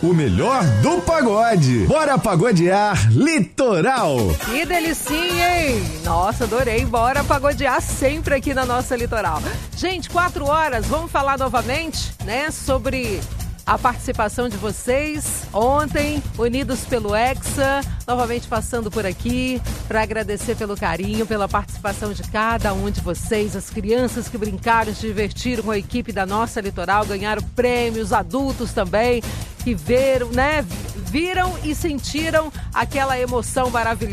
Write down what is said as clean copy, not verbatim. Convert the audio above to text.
o melhor do pagode. Bora pagodear Litoral. Que delicinha, hein? Nossa, adorei. Bora pagodear sempre aqui na nossa Litoral. Gente, 4 horas, vamos falar novamente, né, sobre a participação de vocês ontem, unidos pelo Hexa, novamente passando por aqui para agradecer pelo carinho, pela participação de cada um de vocês, as crianças que brincaram, se divertiram com a equipe da nossa Litoral, ganharam prêmios, adultos também, que viram, né, viram e sentiram aquela emoção maravilhosa.